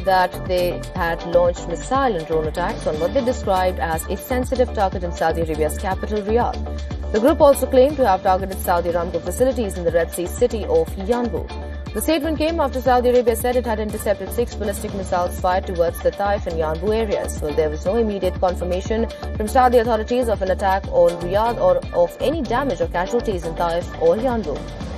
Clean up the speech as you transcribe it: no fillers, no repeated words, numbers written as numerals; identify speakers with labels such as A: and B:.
A: that they had launched missile and drone attacks on what they described as a sensitive target in Saudi Arabia's capital, Riyadh. The group also claimed to have targeted Saudi Aramco facilities in the Red Sea city of Yanbu. The statement came after Saudi Arabia said it had intercepted 6 ballistic missiles fired towards the Taif and Yanbu areas. Well, there was no immediate confirmation from Saudi authorities of an attack on Riyadh or of any damage or casualties in Taif or Yanbu.